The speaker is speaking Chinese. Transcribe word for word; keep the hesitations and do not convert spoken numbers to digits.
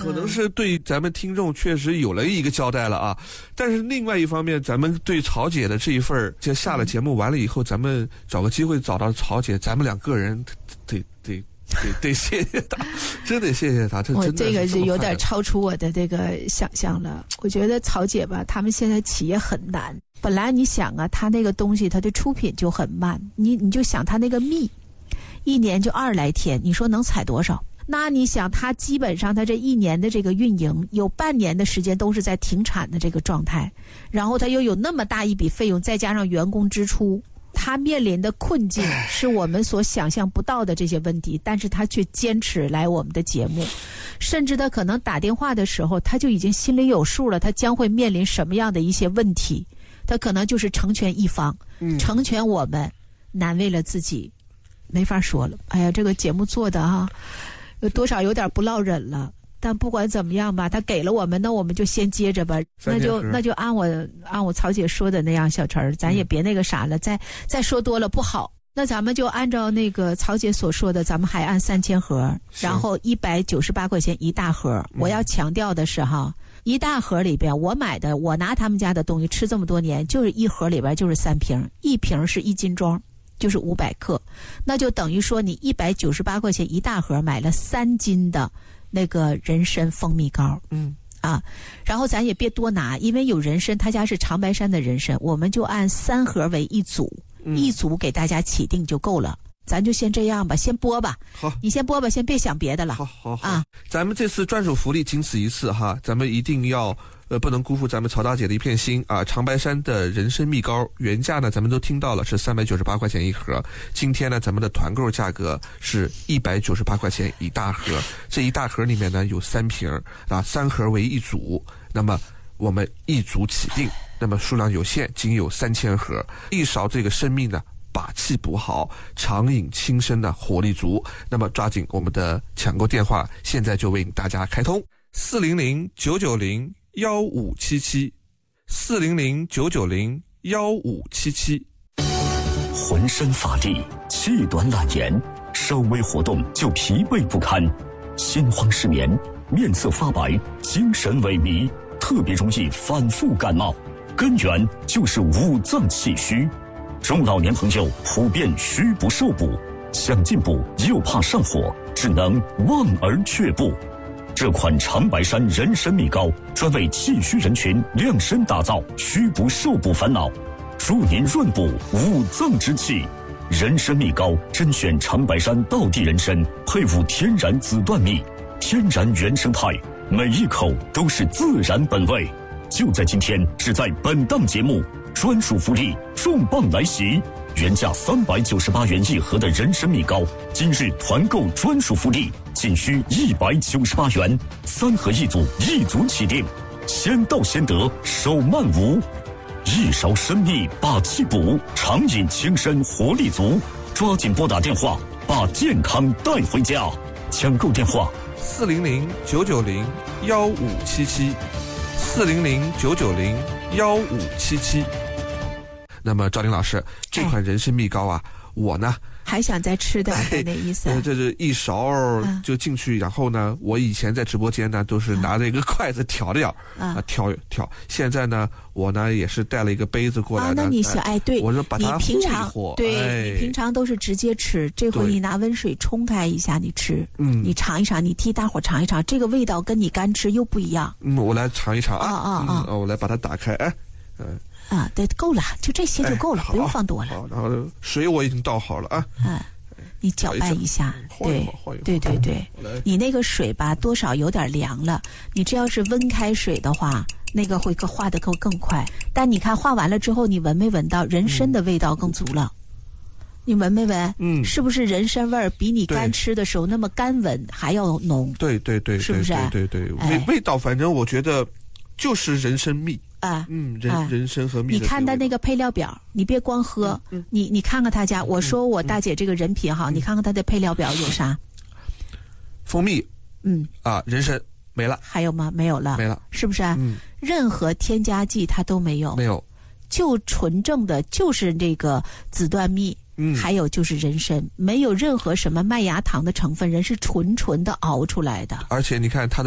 可能是对咱们听众确实有了一个交代了啊。但是另外一方面，咱们对曹姐的这一份，就下了节目完了以后，咱们找个机会找到曹姐，咱们两个人得得得得谢谢她，真得谢谢她。这我真的这个是有点超超出我的这个想象了。我觉得曹姐吧，他们现在企业很难。本来你想啊，他那个东西，他的出品就很慢，你你就想他那个蜜，一年就二十来天，你说能采多少？那你想，他基本上他这一年的这个运营，有半年的时间都是在停产的这个状态，然后他又有那么大一笔费用，再加上员工支出，他面临的困境是我们所想象不到的这些问题，但是他却坚持来我们的节目，甚至他可能打电话的时候，他就已经心里有数了，他将会面临什么样的一些问题，他可能就是成全一方，成全我们，难为了自己，没法说了。哎呀，这个节目做的哈、啊。有多少有点不落忍了，但不管怎么样吧，他给了我们，那我们就先接着吧，那就那就按我按我曹姐说的那样，小陈儿，咱也别那个啥了，嗯、再再说多了不好。那咱们就按照那个曹姐所说的，咱们还按三千盒，然后一百九十八块钱一大盒。我要强调的是哈，一大盒里边我买的，我拿他们家的东西吃这么多年，就是一盒里边就是三瓶，一瓶是一斤装。就是五百克，那就等于说你一百九十八块钱一大盒买了三斤的那个人参蜂蜜膏，嗯啊，然后咱也别多拿，因为有人参，他家是长白山的人参，我们就按三盒为一组，嗯、一组给大家起订就够了。咱就先这样吧，先播吧。 好， 你先播吧，先别想别的了。 好好好啊，咱们这次专属福利仅此一次哈，咱们一定要呃不能辜负咱们曹大姐的一片心啊！长白山的人参蜜膏原价呢，咱们都听到了是三百九十八块钱一盒，今天呢咱们的团购价格是一百九十八块钱一大盒，这一大盒里面呢有三瓶啊，三盒为一组，那么我们一组起订，那么数量有限，仅有三千盒，一勺这个生命呢。把气补好，长饮轻身的活力足。那么抓紧我们的抢购电话，现在就为大家开通四零零九九零幺五七七，四零零九九零幺五七七。 浑身乏力，气短懒言，稍微活动就疲惫不堪，心慌失眠，面色发白，精神萎靡，特别容易反复感冒，根源就是五脏气虚。中老年朋友普遍虚不受补，想进补又怕上火，只能望而却步。这款长白山人参蜜膏专为气虚人群量身打造，虚不受补烦恼，助您润补五脏之气。人参蜜膏甄选长白山道地人参，配伍天然紫椴蜜，天然原生态，每一口都是自然本味。就在今天，只在本档节目。专属福利重磅来袭，原价三百九十八元一盒的人参蜜膏，今日团购专属福利仅需一百九十八元，三盒一组，一组起订，先到先得，手慢无。一勺参蜜把气补，长饮轻身活力足，抓紧拨打电话，把健康带回家。抢购电话： 四零零九九零幺五七七，四零零九九零幺五七七。那么赵林老师，这款人参蜜膏啊，哎、我呢还想再吃的，哎、那意思、啊。 这是一勺就进去，嗯、然后呢，我以前在直播间呢都是拿着一个筷子挑着啊挑挑，现在呢我呢也是带了一个杯子过来的。 啊，那你想哎对， 我说把它你平常对、 哎、 你平常都是直接吃，这回你拿温水冲开一下，你吃，嗯，你尝一尝，你替大伙尝一尝，这个味道跟你干吃又不一样。 嗯，我来尝一尝啊啊啊、 嗯！我来把它打开，哎，嗯。 啊，对，够了，就这些就够了，哎、不用放多了。 然后水我已经倒好了啊。 嗯，你搅拌一下，对，对对对，你那个水吧，多少有点凉了。你这要是温开水的话，那个会化得更更快。但你看化完了之后，你闻没闻到人参的味道更足了？嗯、你闻没闻？嗯，是不是人参味儿比你干吃的时候那么干闻还要浓？ 对对对， 是不是？ 对对对，味、哎、味道反正我觉得就是人参蜜。 啊， 嗯，人、啊、人参和蜜。 你看他那个配料表，你别光喝，嗯嗯、你你看看他家。我说我大姐这个人品哈，嗯、你看看他的配料表有啥？ 蜂蜜， 嗯啊，人参没了， 还有吗？没有了， 没了， 是不是？ 嗯， 任何添加剂它都没有， 没有， 就纯正的就是这个紫椴蜜。嗯，还有就是人参，没有任何什么麦芽糖的成分，人是纯纯的熬出来的。 而且你看它的。